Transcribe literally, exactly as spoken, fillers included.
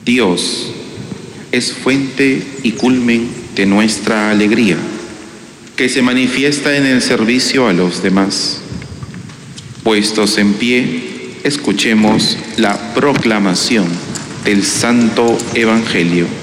Dios es fuente y culmen de nuestra alegría, que se manifiesta en el servicio a los demás. Puestos en pie, escuchemos la proclamación del Santo Evangelio.